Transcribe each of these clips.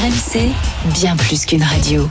RMC, bien plus qu'une radio.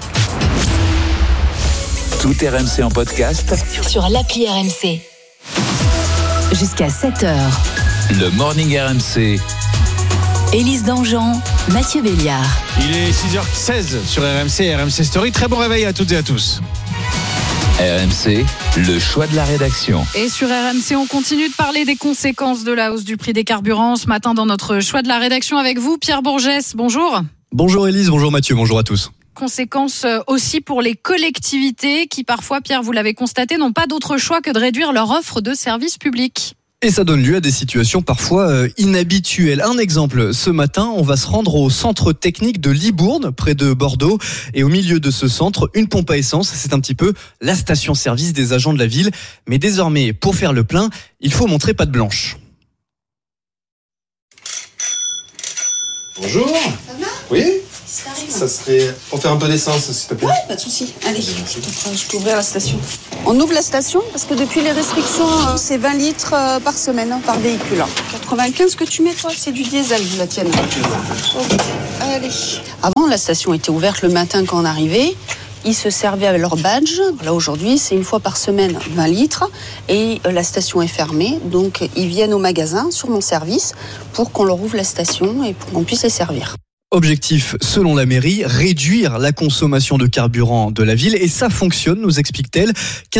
Tout RMC en podcast Sur l'appli RMC. Jusqu'à 7h. Le Morning RMC. Élise Dangean, Mathieu Béliard. Il est 6h16 sur RMC, RMC Story. Très bon réveil à toutes et à tous. RMC, le choix de la rédaction. Et sur RMC, on continue de parler des conséquences de la hausse du prix des carburants. Ce matin, dans notre choix de la rédaction avec vous, Pierre Bourgès, bonjour. Bonjour Élise, bonjour Mathieu, bonjour à tous. Conséquences aussi pour les collectivités qui parfois, Pierre, vous l'avez constaté, n'ont pas d'autre choix que de réduire leur offre de services publics. Et ça donne lieu à des situations parfois inhabituelles. Un exemple, ce matin, on va se rendre au centre technique de Libourne, près de Bordeaux. Et au milieu de ce centre, une pompe à essence. C'est un petit peu la station-service des agents de la ville. Mais désormais, pour faire le plein, il faut montrer patte blanche. Bonjour. Ça va ? Oui ? Ça serait pour faire un peu d'essence, s'il te plaît. Ouais, pas de souci. Allez, je peux ouvrir la station. On ouvre la station parce que depuis les restrictions, c'est 20 litres par semaine par véhicule. 95 que tu mets, toi, c'est du diesel, la tienne. Okay. Allez. Avant, la station était ouverte le matin quand on arrivait. Ils se servaient avec leur badge. Là, aujourd'hui, c'est une fois par semaine, 20 litres. Et la station est fermée. Donc, ils viennent au magasin, sur mon service, pour qu'on leur ouvre la station et pour qu'on puisse les servir. Objectif, selon la mairie, réduire la consommation de carburant de la ville. Et ça fonctionne, nous explique-t-elle.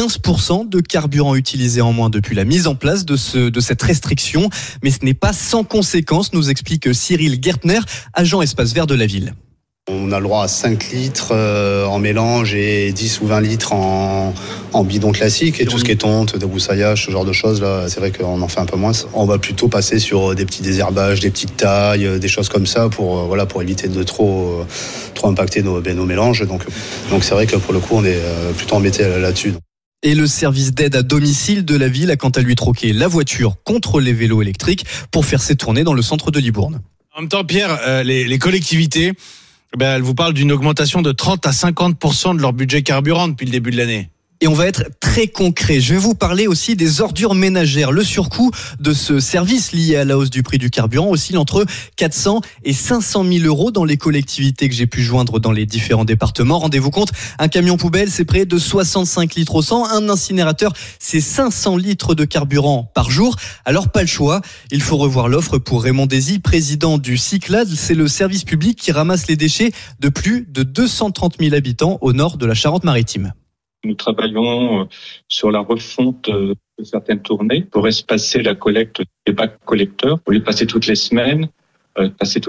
15% de carburant utilisé en moins depuis la mise en place de cette restriction. Mais ce n'est pas sans conséquence, nous explique Cyril Gertner, agent espace vert de la ville. On a le droit à 5 litres en mélange et 10 ou 20 litres en bidon classique. Et tout ce qui est tonte, débroussaillage, ce genre de choses, là, c'est vrai qu'on en fait un peu moins. On va plutôt passer sur des petits désherbages, des petites tailles, des choses comme ça pour éviter de trop impacter nos mélanges. Donc c'est vrai que pour le coup, on est plutôt embêté là-dessus. Et le service d'aide à domicile de la ville a quant à lui troqué la voiture contre les vélos électriques pour faire ses tournées dans le centre de Libourne. En même temps, Pierre, les collectivités, elles vous parlent d'une augmentation de 30 à 50% de leur budget carburant depuis le début de l'année. Et on va être très concret. Je vais vous parler aussi des ordures ménagères. Le surcoût de ce service lié à la hausse du prix du carburant oscille entre 400 et 500 000 euros dans les collectivités que j'ai pu joindre dans les différents départements. Rendez-vous compte, un camion poubelle, c'est près de 65 litres au 100. Un incinérateur, c'est 500 litres de carburant par jour. Alors, pas le choix. Il faut revoir l'offre pour Raymond Désy, président du Cyclade. C'est le service public qui ramasse les déchets de plus de 230 000 habitants au nord de la Charente-Maritime. Nous travaillons sur la refonte de certaines tournées pour espacer la collecte des bacs collecteurs, pour les passer toutes les semaines et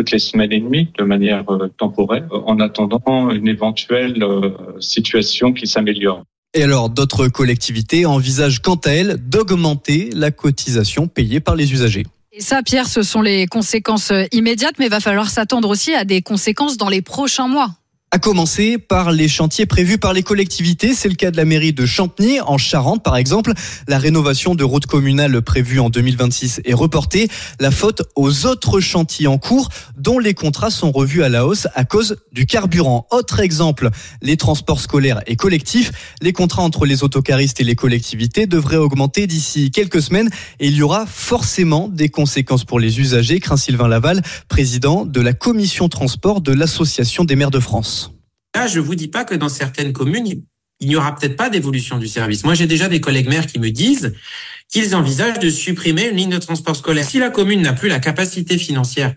demie de manière temporaire, en attendant une éventuelle situation qui s'améliore. Et alors, d'autres collectivités envisagent quant à elles d'augmenter la cotisation payée par les usagers. Et ça, Pierre, ce sont les conséquences immédiates, mais il va falloir s'attendre aussi à des conséquences dans les prochains mois. À commencer par les chantiers prévus par les collectivités. C'est le cas de la mairie de Champigny, en Charente par exemple. La rénovation de routes communales prévue en 2026 est reportée. La faute aux autres chantiers en cours, dont les contrats sont revus à la hausse à cause du carburant. Autre exemple, les transports scolaires et collectifs. Les contrats entre les autocaristes et les collectivités devraient augmenter d'ici quelques semaines. Et il y aura forcément des conséquences pour les usagers, craint Sylvain Laval, président de la commission transport de l'Association des maires de France. Là, je vous dis pas que dans certaines communes, il n'y aura peut-être pas d'évolution du service. Moi, j'ai déjà des collègues maires qui me disent qu'ils envisagent de supprimer une ligne de transport scolaire. Si la commune n'a plus la capacité financière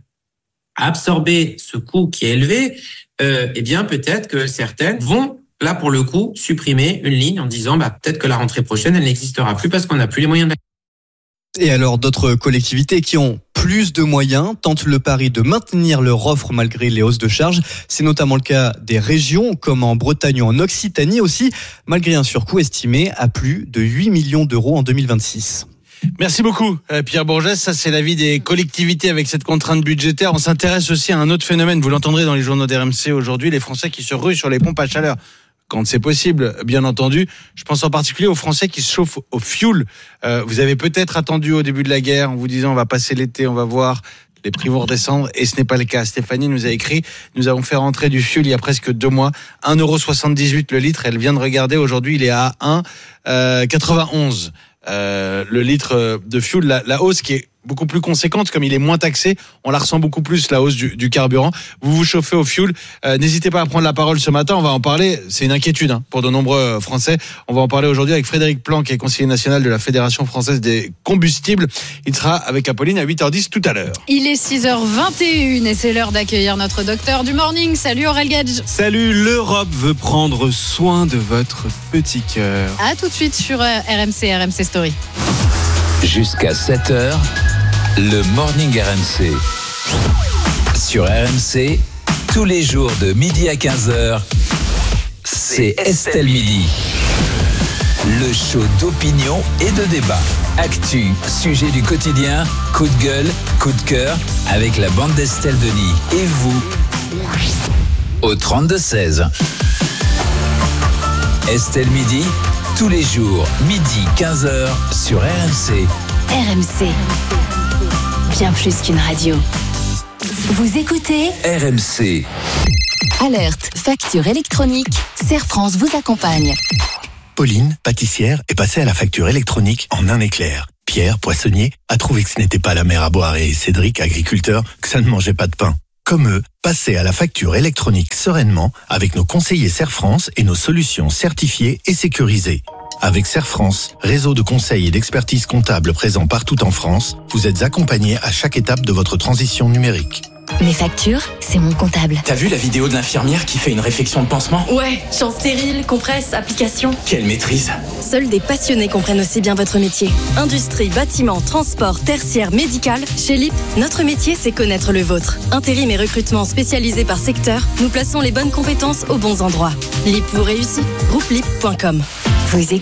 à absorber ce coût qui est élevé, eh bien, peut-être que certaines vont, là, pour le coup, supprimer une ligne en disant, peut-être que la rentrée prochaine, elle n'existera plus parce qu'on n'a plus les moyens Et alors, d'autres collectivités qui ont plus de moyens tentent le pari de maintenir leur offre malgré les hausses de charges. C'est notamment le cas des régions, comme en Bretagne ou en Occitanie aussi, malgré un surcoût estimé à plus de 8 millions d'euros en 2026. Merci beaucoup, Pierre Bourgès. Ça, c'est l'avis des collectivités avec cette contrainte budgétaire. On s'intéresse aussi à un autre phénomène. Vous l'entendrez dans les journaux d'RMC aujourd'hui, les Français qui se ruent sur les pompes à chaleur. Quand c'est possible, bien entendu. Je pense en particulier aux Français qui se chauffent au fioul. Vous avez peut-être attendu au début de la guerre en vous disant on va passer l'été, on va voir, les prix vont redescendre, et ce n'est pas le cas. Stéphanie nous a écrit, nous avons fait rentrer du fioul il y a presque 2 mois, 1,78€ le litre. Elle vient de regarder, aujourd'hui il est à 1,91€ le litre de fioul. La hausse qui est beaucoup plus conséquente, comme il est moins taxé, on la ressent beaucoup plus, la hausse du carburant. Vous vous chauffez au fioul, n'hésitez pas à prendre la parole ce matin, on va en parler, c'est une inquiétude pour de nombreux Français. On va en parler aujourd'hui avec Frédéric Plan, qui est conseiller national de la Fédération française des combustibles. Il sera avec Apolline à 8h10 tout à l'heure. Il est 6h21 et c'est l'heure d'accueillir notre docteur du morning. Salut Aurel Gage. Salut, l'Europe veut prendre soin de votre petit cœur. À tout de suite sur RMC Story. Jusqu'à 7h, le Morning RMC. Sur RMC, tous les jours de midi à 15h, c'est Estelle Midi. Le show d'opinion et de débat. Actu, sujet du quotidien, coup de gueule, coup de cœur, avec la bande d'Estelle Denis. Et vous, au 32-16. Estelle Midi, tous les jours, midi 15h sur RMC. RMC. Bien plus qu'une radio. Vous écoutez RMC. Alerte, facture électronique. Serre France vous accompagne. Pauline, pâtissière, est passée à la facture électronique en un éclair. Pierre, poissonnier, a trouvé que ce n'était pas la mer à boire et Cédric, agriculteur, que ça ne mangeait pas de pain. Comme eux, passez à la facture électronique sereinement avec nos conseillers Serre France et nos solutions certifiées et sécurisées. Avec Serre France, réseau de conseils et d'expertise comptable présent partout en France, vous êtes accompagnés à chaque étape de votre transition numérique. Mes factures, c'est mon comptable. T'as vu la vidéo de l'infirmière qui fait une réflexion de pansement ? Ouais, champ stérile, compresse, application. Quelle maîtrise ! Seuls des passionnés comprennent aussi bien votre métier. Industrie, bâtiment, transport, tertiaire, médical. Chez LIP, notre métier, c'est connaître le vôtre. Intérim et recrutement spécialisés par secteur, nous plaçons les bonnes compétences aux bons endroits. LIP vous réussit. Groupe LIP.com. Vous écoutez